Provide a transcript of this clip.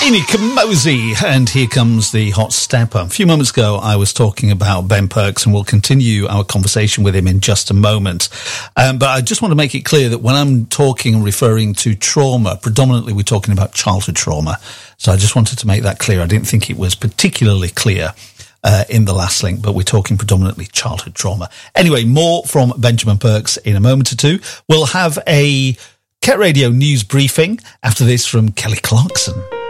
Amy Kamosi, and here comes the hot stepper. A few moments ago, I was talking about Ben Perks, and we'll continue our conversation with him in just a moment. But I just want to make it clear that when I'm talking and referring to trauma, predominantly we're talking about childhood trauma. So I just wanted to make that clear. I didn't think it was particularly clear in the last link, but we're talking predominantly childhood trauma. Anyway, more from Benjamin Perks in a moment or two. We'll have a Ket Radio news briefing after this from Kelly Clarkson.